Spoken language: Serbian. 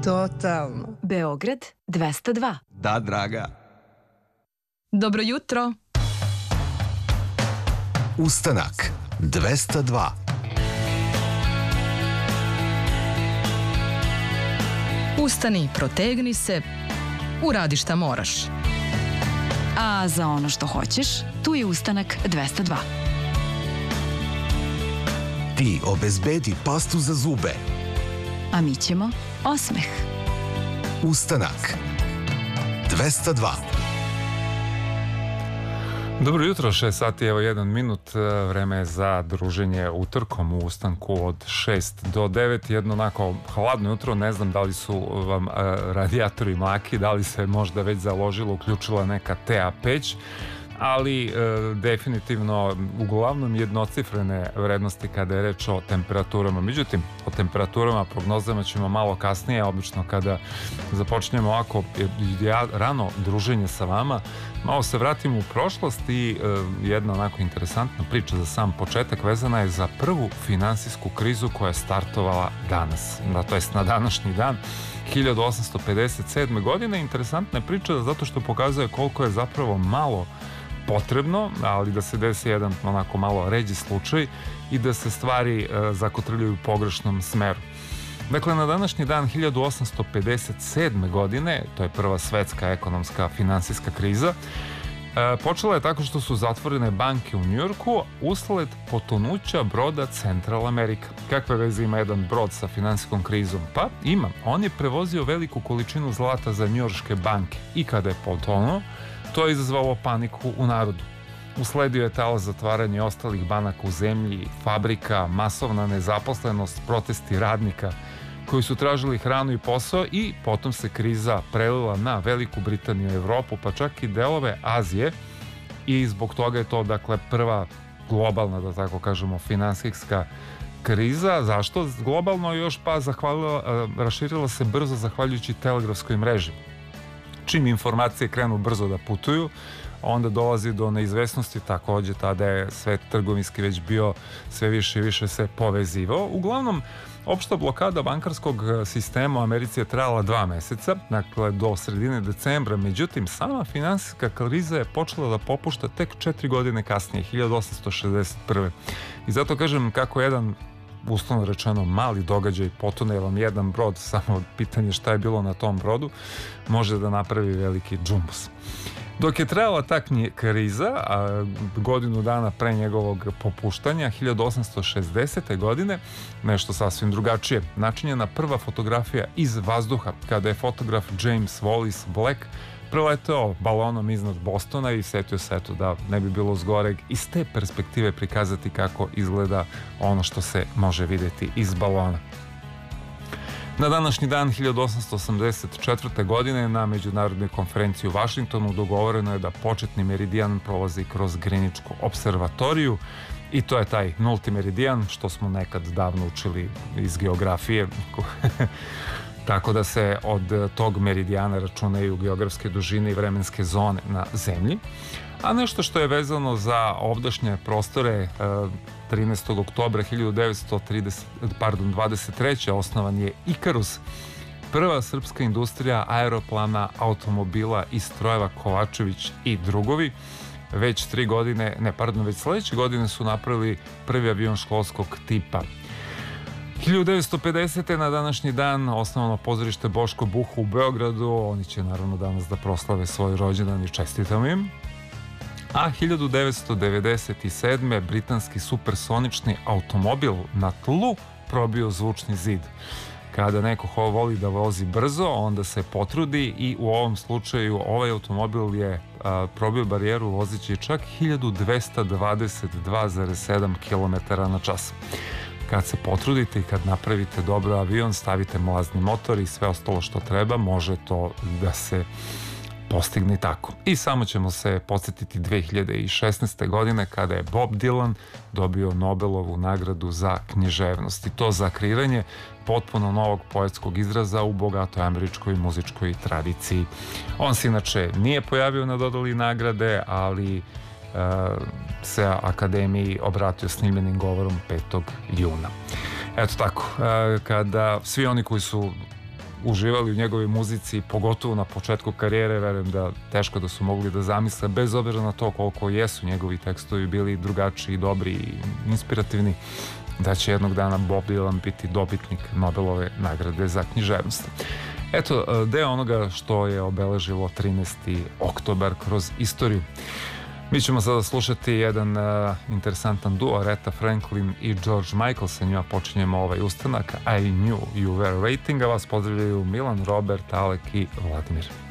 Totalno. Beograd 202. Da, draga. Dobro jutro. Ustanak 202. Ustani, protegni se, uradi šta moraš. A za ono što hoćeš, tu je Ustanak 202. Ti obezbedi pastu za zube. A mi ćemo osmeh. Ustanak 202. Dobro jutro, 6 sati, evo 1 minut, vreme je za druženje utorkom u ustanku od 6 do 9, jedno onako hladno jutro, ne znam da li su vam radijatori mlaki, da li se možda već založilo, uključila neka TA peć, ali definitivno uglavnom jednocifrene vrednosti kada je reč o temperaturama. Međutim, o temperaturama, prognozama ćemo malo kasnije, obično kada započnemo ovako rano druženje sa vama. Malo se vratimo u prošlost i jedna onako interesantna priča za sam početak vezana je za prvu finansijsku krizu koja je startovala danas, to jest na današnji dan 1857. godine. Interesantna je priča zato što pokazuje koliko je zapravo malo potrebno, ali da se desi jedan onako malo ređi slučaj i da se stvari zakotrljaju u pogrešnom smeru. Dakle, na današnji dan 1857. godine, to je prva svetska ekonomska finansijska kriza, počela je tako što su zatvorene banke u Njujorku usled potonuća broda Central America. Kakve veze ima jedan brod sa finansijskom krizom? Pa ima. On je prevozio veliku količinu zlata za njujorške banke i kada je potonuo, to je izazvalo paniku u narodu. Usledio je talas zatvaranja ostalih banaka u zemlji, fabrika, masovna nezaposlenost, protesti radnika koji su tražili hranu i posao i potom se kriza prelila na Veliku Britaniju i Evropu, pa čak i delove Azije i zbog toga je to dakle prva globalna, da tako kažemo, finansijska kriza. Zašto? Globalno još pa raširila se brzo zahvaljujući telegrafskoj mreži. Čim informacije krenu brzo da putuju, onda dolazi do neizvesnosti, takođe tada je svet trgovinski već bio sve više i više se povezivao. Uglavnom, opšta blokada bankarskog sistema u Americi je trajala 2 meseca, dakle do sredine decembra, međutim sama finansijska kriza je počela da popušta tek 4 godine kasnije, 1861. I zato kažem kako jedan uslovno rečeno mali događaj potone vam jedan brod, samo pitanje šta je bilo na tom brodu, može da napravi veliki džumbus. Dok je trajala ta kriza, a godinu dana pre njegovog popuštanja, 1860. godine, nešto sasvim drugačije. Načinjena prva fotografija iz vazduha, kada je fotograf James Wallace Black preleteo balonom iznad Bostona i setio se da ne bi bilo zgoreg iz te perspektive prikazati kako izgleda ono što se može vidjeti iz balona. Na današnji dan 1884. godine na međunarodnoj konferenciji u Vašingtonu dogovoreno je da početni meridijan prolazi kroz Greenwichku observatoriju i to je taj nulti meridijan što smo nekad davno učili iz geografije. Tako da se od tog meridijana računaju geografske dužine i vremenske zone na zemlji. A nešto što je vezano za ovdašnje prostore, 13. oktobra 1923. osnovan je Ikarus, prva srpska industrija aeroplana, automobila i strojeva Kovačević i drugovi. Već sledeće godine su napravili prvi avion školskog tipa. 1950. na današnji dan osnovano pozorište Boško Buha u Beogradu. Oni će naravno danas da proslave svoj rođendan i čestitam im. A 1997. britanski supersonični automobil na tlu probio zvučni zid. Kada neko voli da vozi brzo, onda se potrudi i u ovom slučaju ovaj automobil je probio barijeru vozeći čak 1222,7 km na čas. Kad se potrudite i kad napravite dobro avion, stavite mlazni motor i sve ostalo što treba, može to da se postigne tako. I samo ćemo se podsjetiti 2016. godine kada je Bob Dylan dobio Nobelovu nagradu za književnost i to za kreiranje potpuno novog poetskog izraza u bogatoj američkoj muzičkoj tradiciji. On se inače nije pojavio na dodeli nagrade, ali se akademiji obratio snimljenim govorom 5. juna. Eto tako, kada svi oni koji su uživali u njegovoj muzici, pogotovo na početku karijere, verujem da teško da su mogli da zamisle, bez obzira na to koliko jesu njegovi tekstovi bili drugačiji, dobri i inspirativni, da će jednog dana Bob Dylan biti dobitnik Nobelove nagrade za književnost. Eto, deo onoga što je obeležilo 13. oktobar kroz istoriju. Mi ćemo sada slušati jedan interesantan duo, Aretha Franklin i George Michael, sa njima počinjemo ovaj ustanak. I knew you were waiting, a vas pozdravljaju Milan, Robert, Alek i Vladimir.